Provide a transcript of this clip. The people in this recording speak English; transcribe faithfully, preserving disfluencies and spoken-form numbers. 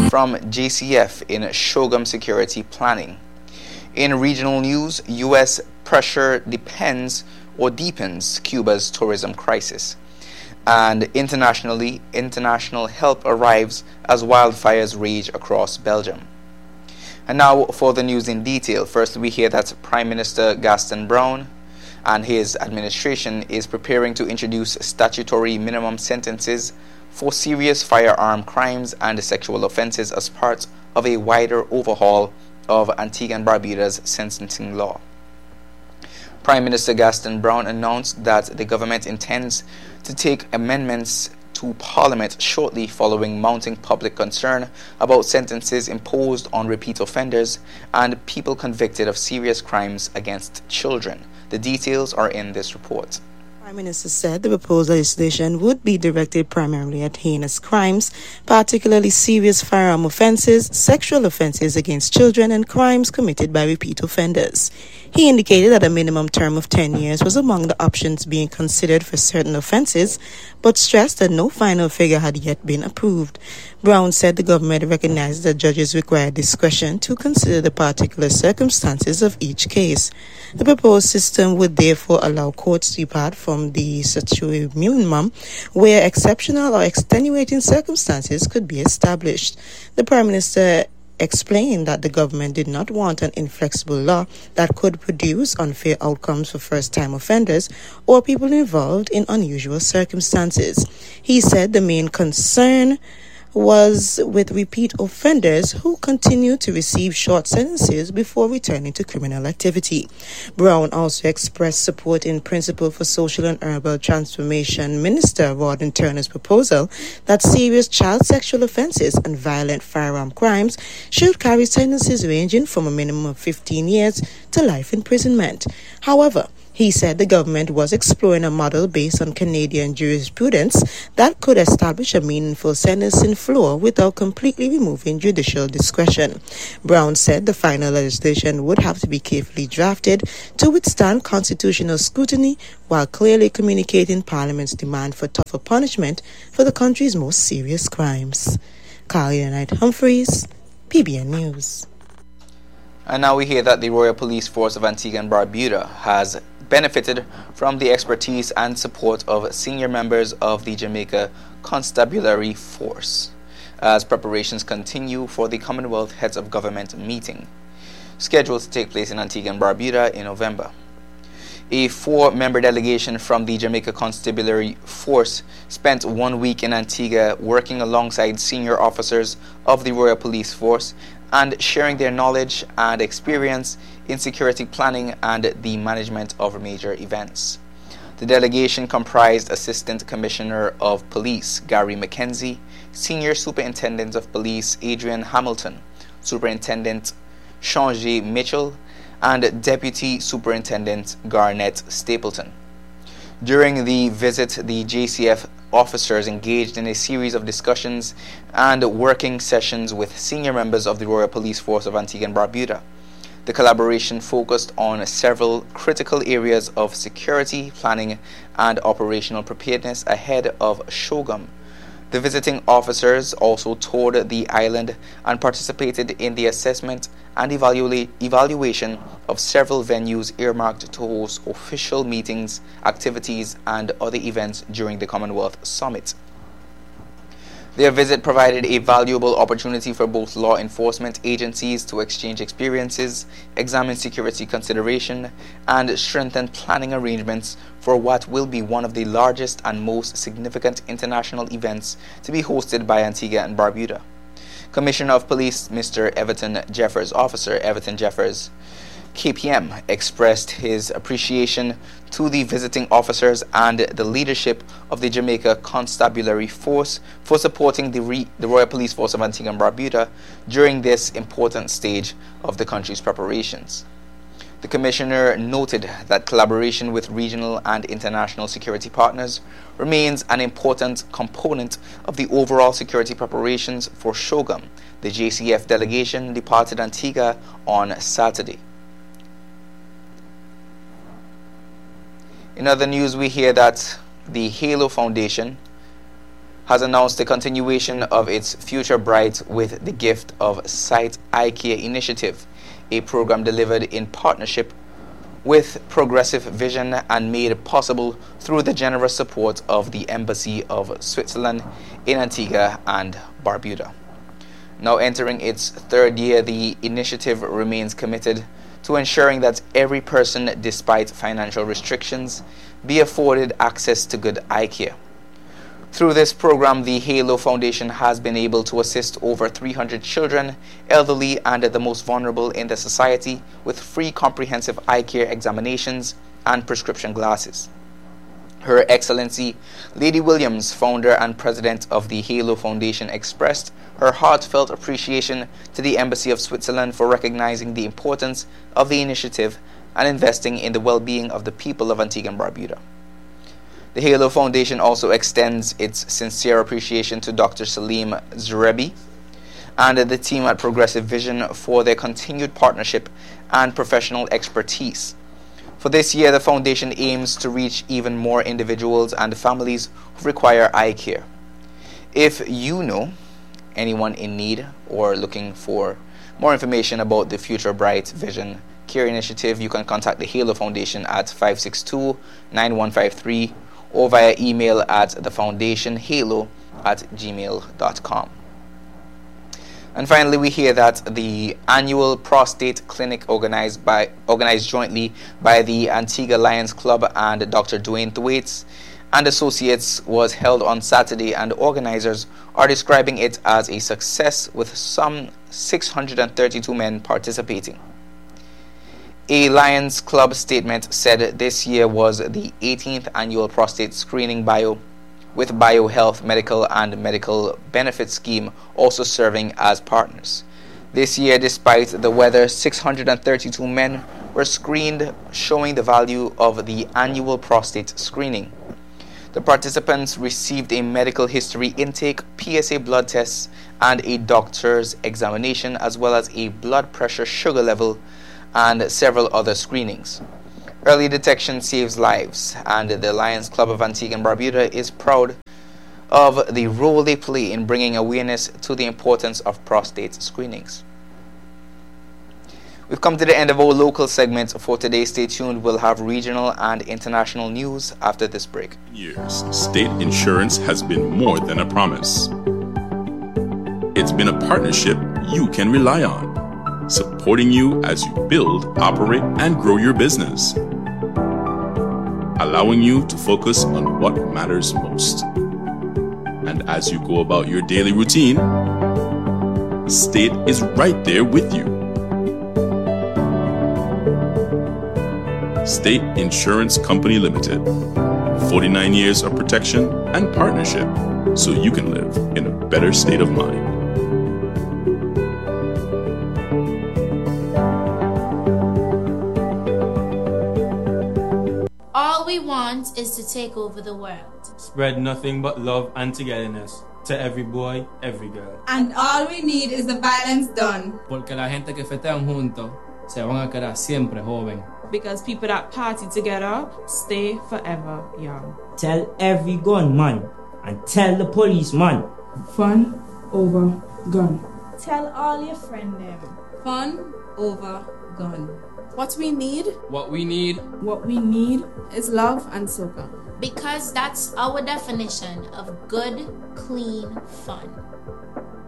from J C F in Shogam security planning. In regional news, U S pressure depends or deepens Cuba's tourism crisis. And internationally, international help arrives as wildfires rage across Belgium. And now for the news in detail. First, we hear that Prime Minister Gaston Brown and his administration is preparing to introduce statutory minimum sentences for serious firearm crimes and sexual offenses as part of a wider overhaul of Antigua and Barbuda's sentencing law. Prime Minister Gaston Brown announced that the government intends to take amendments to Parliament shortly following mounting public concern about sentences imposed on repeat offenders and people convicted of serious crimes against children. The details are in this report. The Prime Minister said the proposed legislation would be directed primarily at heinous crimes, particularly serious firearm offences, sexual offences against children, and crimes committed by repeat offenders. He indicated that a minimum term of ten years was among the options being considered for certain offences, but stressed that no final figure had yet been approved. Brown said the government recognized that judges require discretion to consider the particular circumstances of each case. The proposed system would therefore allow courts to depart from the statutory minimum where exceptional or extenuating circumstances could be established. The Prime Minister explained that the government did not want an inflexible law that could produce unfair outcomes for first-time offenders or people involved in unusual circumstances. He said the main concern was with repeat offenders who continue to receive short sentences before returning to criminal activity. Brown also expressed support in principle for Social and Urban Transformation Minister Rawdon Turner's proposal that serious child sexual offences and violent firearm crimes should carry sentences ranging from a minimum of fifteen years to life imprisonment. However, he said the government was exploring a model based on Canadian jurisprudence that could establish a meaningful sentencing floor without completely removing judicial discretion. Brown said the final legislation would have to be carefully drafted to withstand constitutional scrutiny while clearly communicating Parliament's demand for tougher punishment for the country's most serious crimes. Carly Knight Humphreys, P B N News. And now we hear that the Royal Police Force of Antigua and Barbuda has benefited from the expertise and support of senior members of the Jamaica Constabulary Force as preparations continue for the Commonwealth Heads of Government meeting, scheduled to take place in Antigua and Barbuda in November. A four-member delegation from the Jamaica Constabulary Force spent one week in Antigua working alongside senior officers of the Royal Police Force and sharing their knowledge and experience in security planning and the management of major events. The delegation comprised Assistant Commissioner of Police Gary McKenzie, Senior Superintendent of Police Adrian Hamilton, Superintendent Sean Mitchell, and Deputy Superintendent Garnett Stapleton. During the visit, the J C F officers engaged in a series of discussions and working sessions with senior members of the Royal Police Force of Antigua and Barbuda. The collaboration focused on several critical areas of security, planning, and operational preparedness ahead of Shogam. The visiting officers also toured the island and participated in the assessment and evaluate, evaluation of several venues earmarked to host official meetings, activities, and other events during the Commonwealth Summit. Their visit provided a valuable opportunity for both law enforcement agencies to exchange experiences, examine security consideration, and strengthen planning arrangements for what will be one of the largest and most significant international events to be hosted by Antigua and Barbuda. Commissioner of Police Mister Everton Jeffers, Officer Everton Jeffers, K P M, expressed his appreciation to the visiting officers and the leadership of the Jamaica Constabulary Force for supporting the, Re the Royal Police Force of Antigua and Barbuda during this important stage of the country's preparations. The Commissioner noted that collaboration with regional and international security partners remains an important component of the overall security preparations for Shogam. The J C F delegation departed Antigua on Saturday. In other news, we hear that the Halo Foundation has announced the continuation of its Future Bright with the Gift of Sight Eye Care initiative, a program delivered in partnership with Progressive Vision and made possible through the generous support of the Embassy of Switzerland in Antigua and Barbuda. Now entering its third year, the initiative remains committed to ensuring that every person, despite financial restrictions, be afforded access to good eye care. Through this program, the Halo Foundation has been able to assist over three hundred children, elderly, and the most vulnerable in the society with free comprehensive eye care examinations and prescription glasses. Her Excellency Lady Williams, founder and president of the Halo Foundation, expressed her heartfelt appreciation to the Embassy of Switzerland for recognizing the importance of the initiative and investing in the well-being of the people of Antigua and Barbuda. The Halo Foundation also extends its sincere appreciation to Doctor Salim Zurebi and the team at Progressive Vision for their continued partnership and professional expertise. For this year, the foundation aims to reach even more individuals and families who require eye care. If you know anyone in need or looking for more information about the Future Bright Vision Care Initiative, you can contact the Halo Foundation at five six two, nine one five three or via email at thefoundationhalo at gmail dot com. And finally, we hear that the annual prostate clinic organized by organized jointly by the Antigua Lions Club and Doctor Dwayne Thwaites and Associates was held on Saturday, and organizers are describing it as a success with some six hundred thirty-two men participating. A Lions Club statement said this year was the eighteenth annual prostate screening bio, with BioHealth Medical and Medical Benefit Scheme also serving as partners. This year, despite the weather, six hundred thirty-two men were screened, showing the value of the annual prostate screening. The participants received a medical history intake, P S A blood tests, and a doctor's examination, as well as a blood pressure, sugar level, and several other screenings. Early detection saves lives, and the Lions Club of Antigua and Barbuda is proud of the role they play in bringing awareness to the importance of prostate screenings. We've come to the end of our local segment for today. Stay tuned. We'll have regional and international news after this break. Years, state insurance has been more than a promise. It's been a partnership you can rely on, supporting you as you build, operate, and grow your business, allowing you to focus on what matters most. And as you go about your daily routine, State is right there with you. State Insurance Company Limited. forty-nine years of protection and partnership so you can live in a better state of mind. All we want is to take over the world. Spread nothing but love and togetherness to every boy, every girl. And all we need is the violence done. Porque la gente que festejan juntos se van a quedar siempre joven. Because people that party together stay forever young. Tell every gunman and tell the policeman. Fun over gun. Tell all your friends them. Fun over gun. What we need, what we need, what we need is love and soca. Because that's our definition of good, clean fun.